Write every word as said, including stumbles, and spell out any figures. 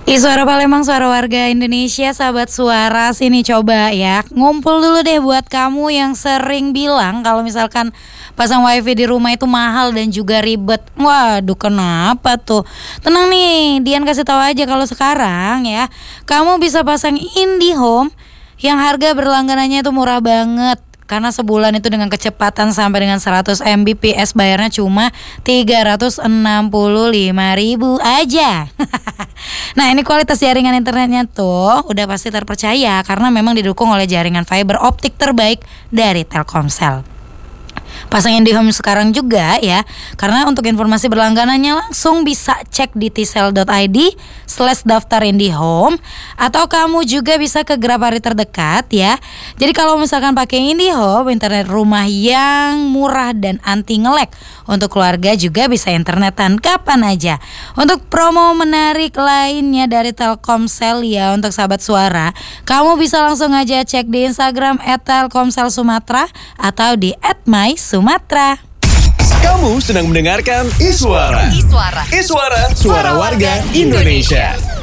Ih, suara Palembang, suara warga Indonesia, sahabat suara, sini coba ya ngumpul dulu deh buat kamu yang sering bilang kalau misalkan pasang wifi di rumah itu mahal dan juga ribet. Waduh, kenapa tuh? Tenang nih, Dian kasih tahu aja kalau sekarang ya kamu bisa pasang IndiHome yang harga berlangganannya itu murah banget. Karena sebulan itu dengan kecepatan sampai dengan seratus megabit per second bayarnya cuma tiga ratus enam puluh lima ribu aja. Nah, ini kualitas jaringan internetnya tuh udah pasti terpercaya karena memang didukung oleh jaringan fiber optik terbaik dari Telkomsel. Pasang IndiHome sekarang juga ya, karena untuk informasi berlangganannya langsung bisa cek di tsel dot i d slash daftar IndiHome, atau kamu juga bisa ke Grabari terdekat ya. Jadi kalau misalkan pakai IndiHome, internet rumah yang murah dan anti ngelek. Untuk keluarga juga bisa internetan kapan aja. Untuk promo menarik lainnya dari Telkomsel ya, untuk sahabat suara, kamu bisa langsung aja cek di Instagram et telkomsel sumatera atau di et my sumatera. Kamu sedang mendengarkan Iswara. Iswara. Iswara, suara warga Indonesia.